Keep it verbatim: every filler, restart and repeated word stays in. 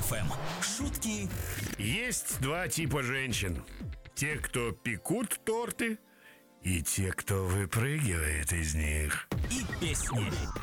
эф эм. Шутки Есть два типа женщин. Те, кто пекут торты, и те, кто выпрыгивает из них. и песни.